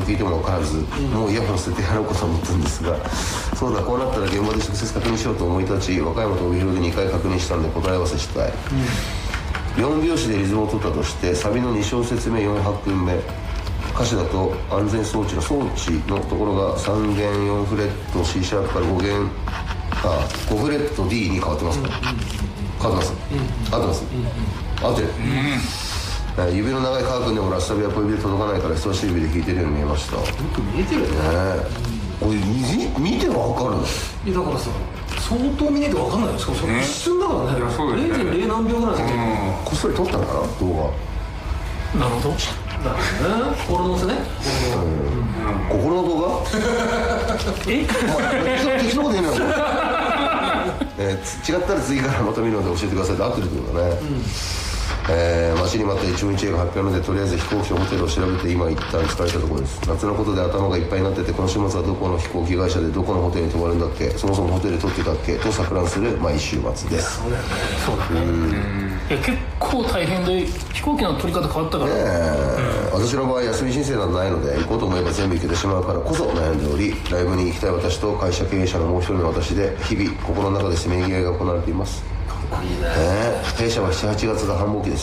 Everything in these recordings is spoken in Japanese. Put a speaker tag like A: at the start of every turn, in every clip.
A: 聞いても分からず、もうイヤホン捨ててやろうかと思ったんですが、そうだ、こうなったら現場で直接確認しようと思い立ち、和歌山と帯広で2回確認したんで答え合わせしたい。4拍子でリズムを取ったとして、サビの2小節目4拍目、歌詞だと安全装置の装置のところが3弦4フレット C シャープから5フレット D に変わってますか、変わってます、合ってます、合ってる、指の長いカー君でもラスサビは小指で届かないから人差し指で弾いてるように見えました。よ
B: く見えてるね。
A: これ見て分かるの？
B: いやだからさ、相当見ねえと分かんないよ。しかもそれ一瞬だからね。0.0何秒ぐらいだけど
A: こっそり撮ったんだな、動画。
B: なるほど。だからね、心のせね。
A: 心の動画？
B: え？
A: 適当なこと言うなよ。違ったら次からまた見るので教えてくださいって合ってるってことだね。待ちに待った一応一会が発表なので、とりあえず飛行機とホテルを調べて今一旦疲れたところです。夏のことで頭がいっぱいになってて、今週末はどこの飛行機会社でどこのホテルに泊まるんだっけ、そもそもホテル取ってたっけと錯乱する毎週末です。
B: そうだよね。そうだね。いや結構大変で、飛行機の取り方変わったから、
A: 私の場合休み申請などないので、行こうと思えば全部行けてしまうからこそ悩んでおり、ライブに行きたい私と会社経営者のもう一人の私で日々心の中でせめぎ合いが行われています。
B: いいね。
A: 弊社は 7,8 月が繁忙期です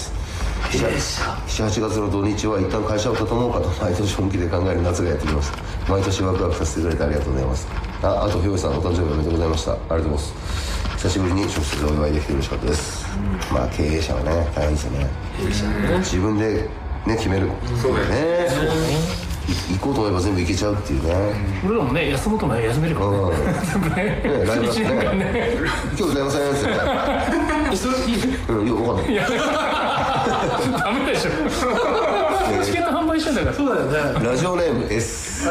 A: 。7,8 月の土日は一旦会社を畳もうかと毎年本気で考える夏がやってきます。毎年ワクワクさせてくれてありがとうございます。あとひょうさんお誕生日おめでとうございました。ありがとうございます。久しぶりに直接お祝いできて嬉しかったです。まあ経営者はね大変ですよね。自分でね決める。
C: そうだよね。
A: 行こうと思えば全部行けちゃうっていうね。
B: 俺らもね、休もうとも休めるからね。
A: ライブだってね。今日歌いませんって言って。
B: それいい。
A: よく分かんない。
B: ダメでしょ。チケット販売してんだから。そうだよね。
A: ラジオネーム S。はい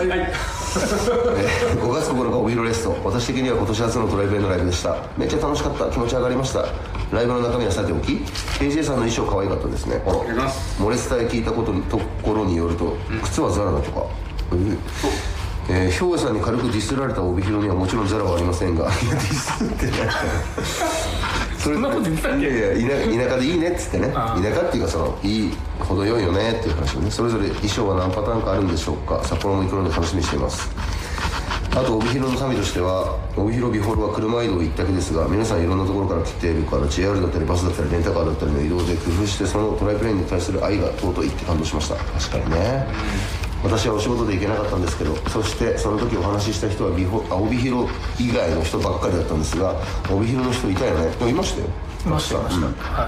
A: 。5月9日帯広レスト、私的には今年初のトライブへのライブでした。めっちゃ楽しかった、気持ち上がりました。ライブの中身はさておき KJ さんの衣装可愛かったですね。モレスタへ聞いたところによると、靴はザラだとか。兵衛さんに軽くディスられた帯広にはもちろんザラはありませんが、いやディスってないそんなこと言ってたっけ。いや田舎でいいねっつってね、田舎っていうかそのいい程よいよねっていう話をね。それぞれ衣装は何パターンかあるんでしょうか。札幌も行くので楽しみにしています。あと帯広の民としては、帯広ビホールは車移動一択ですが、皆さんいろんなところから来ているから JR だったりバスだったりレンタカーだったりの移動で工夫して、そのトライプレインに対する愛が尊いって感動しました。確かにね。私はお仕事で行けなかったんですけど、そしてその時お話しした人は帯広以外の人ばっかりだったんですが、帯広の人いたよね。いましたよ。
B: いました。はい。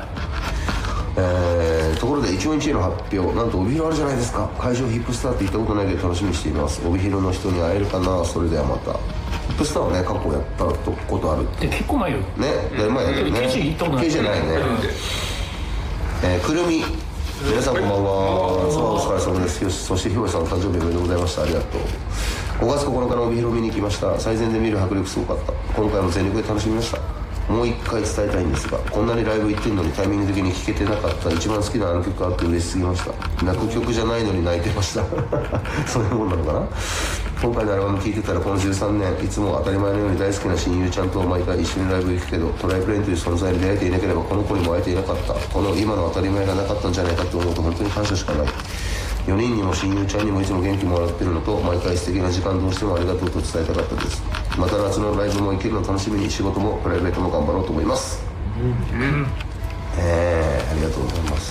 A: ところで一応一位の発表、なんと帯広あるじゃないですか。会場ヒップスターって行ったことないけど楽しみにしています。帯広の人に会えるかな。それではまた。ヒップスターはね過去やったことあるって。
B: 結構前よね。
A: だいぶ前やけどね。
B: ケジ行ったことない。
A: ケジじゃないね。くるみ、皆さんこんばんは。お疲れ様です。そしてひょうさんの誕生日おめでとうございました。ありがとう。5月9日の帯広見に来ました。最前で見る迫力すごかった。今回も全力で楽しみました。もう一回伝えたいんですが、こんなにライブ行ってんのにタイミング的に聴けてなかった。一番好きなあの曲あって嬉しすぎました。泣く曲じゃないのに泣いてましたそういうもんなのかな。今回のアルバム聴いてたらこの13年いつも当たり前のように大好きな親友ちゃんと毎回一緒にライブ行くけど、トライプレインという存在に出会えていなければこの子にも会えていなかった。この今の当たり前がなかったんじゃないかと思うと本当に感謝しかない。4人にも親友ちゃんにもいつも元気もらってるのと、毎回素敵な時間どうしてもありがとうと伝えたかったです。また夏のライブも行けるの楽しみに、仕事もプライベートも頑張ろうと思います。ありがとうございます。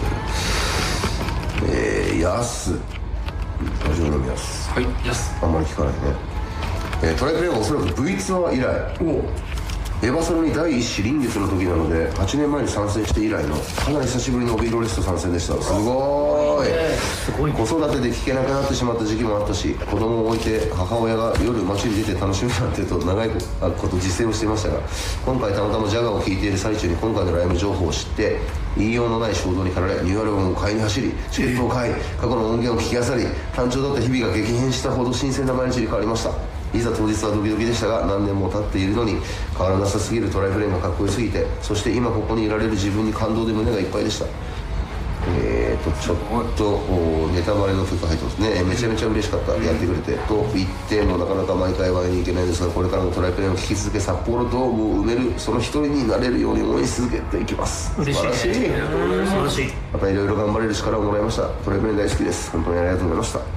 A: やすラジオネームやす。
B: はい、やす。
A: あんまり聞かないね。トライプレイはおそらく V ツアー以来、エヴァソロに第一子臨月の時なので8年前に参戦して以来のかなり久しぶりの帯広レスト参戦でした。すごい。子育てで聞けなくなってしまった時期もあったし、子供を置いて母親が夜街に出て楽しむなんてと長いこと実践をしていましたが、今回たまたまジャガーを聴いている最中に今回のライブ情報を知って、言いようのない衝動に駆られニューアルバムを買いに走り、チケットを買い、過去の音源を聴き漁り、単調だった日々が激変したほど新鮮な毎日に変わりました。いざ当日はドキドキでしたが、何年も経っているのに変わらなさすぎるトライプレインがかっこよすぎて、そして今ここにいられる自分に感動で胸がいっぱいでした。ちょっとネタバレの曲が入ってますね。めちゃめちゃ嬉しかった。やってくれてと言ってもなかなか毎回は会いに行けないですが、これからもトライプレインを聴き続け、札幌ドームを埋めるその一人になれるように応援し続けていきます。
B: 嬉しい。素晴らしい。
A: またいろいろ頑張れる力をもらいました。トライプレイン大好きです。本当にありがとうございました。